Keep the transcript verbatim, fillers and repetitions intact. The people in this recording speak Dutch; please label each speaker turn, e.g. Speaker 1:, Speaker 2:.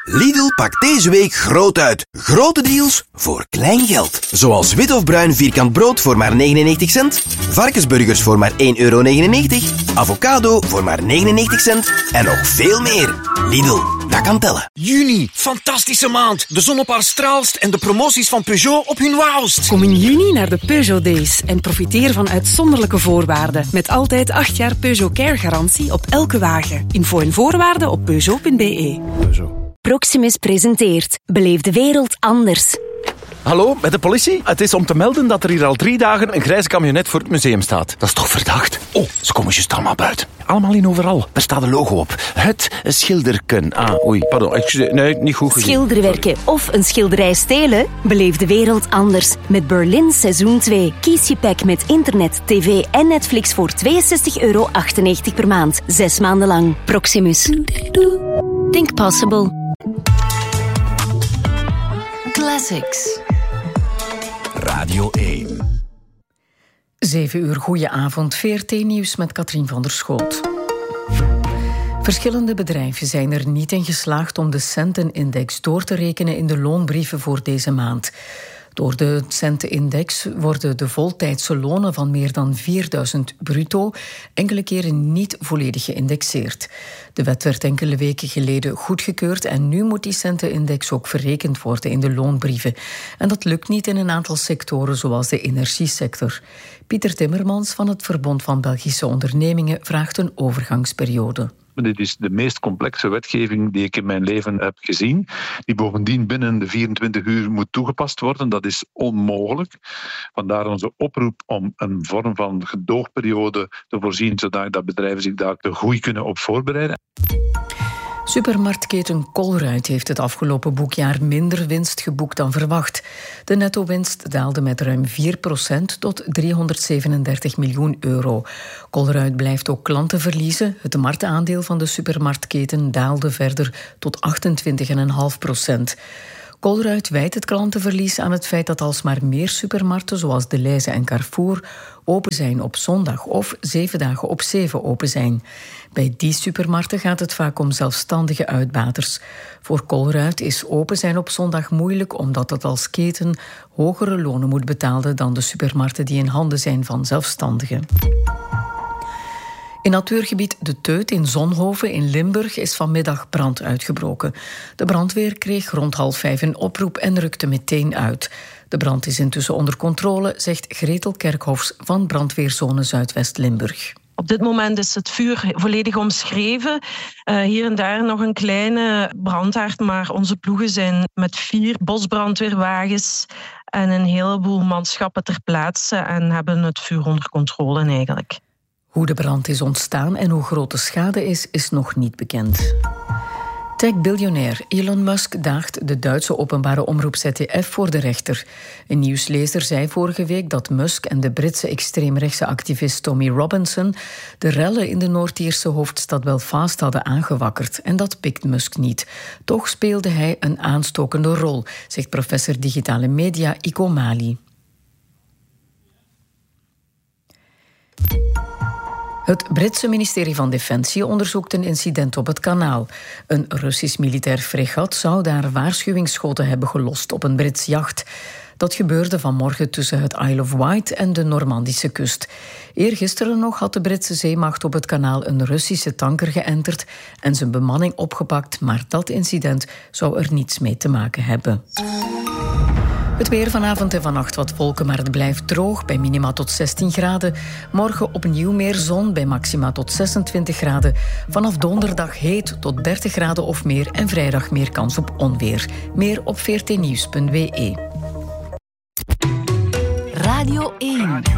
Speaker 1: Lidl pakt deze week groot uit. Grote deals voor klein geld. Zoals wit of bruin vierkant brood voor maar negenennegentig cent, varkensburgers voor maar één euro negenennegentig, avocado voor maar negenennegentig cent en nog veel meer. Lidl, dat kan tellen.
Speaker 2: Juni, fantastische maand. De zon op haar straalst en de promoties van Peugeot op hun wauwst.
Speaker 3: Kom in juni naar de Peugeot Days en profiteer van uitzonderlijke voorwaarden. Met altijd acht jaar Peugeot Care garantie op elke wagen. Info en voorwaarden op peugeot punt b e.
Speaker 4: Peugeot.
Speaker 5: Proximus presenteert Beleef de wereld anders.
Speaker 4: Hallo, met de politie? Het is om te melden dat er hier al drie dagen een grijze camionet voor het museum staat. Dat is toch verdacht? Oh, ze komen juist allemaal buiten. Allemaal in overal. Daar staat een logo op. Het schilderken. Ah, oei, pardon. Excuseer, nee, niet goed gezien.
Speaker 5: Schilderwerken of een schilderij stelen? Beleef de wereld anders. Met Berlin seizoen twee. Kies je pack met internet, tv en Netflix voor tweeënzestig euro achtennegentig per maand. Zes maanden lang. Proximus. Think possible. Classics.
Speaker 2: Radio één.
Speaker 3: Zeven uur, goeie avond. V R T-nieuws met Katrien van der Schoot. Verschillende bedrijven zijn er niet in geslaagd om de centenindex door te rekenen in de loonbrieven voor deze maand. Door de centenindex worden de voltijdse lonen van meer dan vierduizend bruto enkele keren niet volledig geïndexeerd. De wet werd enkele weken geleden goedgekeurd en nu moet die centenindex ook verrekend worden in de loonbrieven. En dat lukt niet in een aantal sectoren zoals de energiesector. Pieter Timmermans van het Verbond van Belgische Ondernemingen vraagt een overgangsperiode.
Speaker 6: Dit is de meest complexe wetgeving die ik in mijn leven heb gezien, die bovendien binnen de vierentwintig uur moet toegepast worden. Dat is onmogelijk. Vandaar onze oproep om een vorm van gedoogperiode te voorzien, zodat bedrijven zich daar te goed kunnen op voorbereiden.
Speaker 3: Supermarktketen Colruyt heeft het afgelopen boekjaar minder winst geboekt dan verwacht. De netto-winst daalde met ruim vier procent tot driehonderdzevenendertig miljoen euro. Colruyt blijft ook klanten verliezen. Het marktaandeel van de supermarktketen daalde verder tot achtentwintig komma vijf procent. Colruyt wijt het klantenverlies aan het feit dat alsmaar meer supermarkten zoals Delhaize en Carrefour open zijn op zondag of zeven dagen op zeven open zijn. Bij die supermarkten gaat het vaak om zelfstandige uitbaters. Voor Colruyt is open zijn op zondag moeilijk omdat het als keten hogere lonen moet betalen dan de supermarkten die in handen zijn van zelfstandigen. In natuurgebied De Teut in Zonhoven in Limburg is vanmiddag brand uitgebroken. De brandweer kreeg rond half vijf een oproep en rukte meteen uit. De brand is intussen onder controle, zegt Gretel Kerkhofs van brandweerzone Zuidwest-Limburg.
Speaker 7: Op dit moment is het vuur volledig omschreven. Uh, hier en daar nog een kleine brandhaard, maar onze ploegen zijn met vier bosbrandweerwagens en een heleboel manschappen ter plaatse en hebben het vuur onder controle eigenlijk.
Speaker 3: Hoe de brand is ontstaan en hoe groot de schade is, is nog niet bekend. Tech-biljonair Elon Musk daagt de Duitse openbare omroep Z D F voor de rechter. Een nieuwslezer zei vorige week dat Musk en de Britse extreemrechtse activist Tommy Robinson de rellen in de Noord-Ierse hoofdstad Belfast hadden aangewakkerd. En dat pikt Musk niet. Toch speelde hij een aanstokende rol, zegt professor digitale media Iko Mali. Het Britse ministerie van Defensie onderzoekt een incident op het kanaal. Een Russisch militair fregat zou daar waarschuwingsschoten hebben gelost op een Brits jacht. Dat gebeurde vanmorgen tussen het Isle of Wight en de Normandische kust. Eergisteren nog had de Britse zeemacht op het kanaal een Russische tanker geënterd en zijn bemanning opgepakt, maar dat incident zou er niets mee te maken hebben. Het weer vanavond en vannacht wat wolken, maar het blijft droog bij minima tot zestien graden. Morgen opnieuw meer zon bij maxima tot zesentwintig graden. Vanaf donderdag heet tot dertig graden of meer en vrijdag meer kans op onweer. Meer op v r t nieuws punt b e.
Speaker 5: Radio één.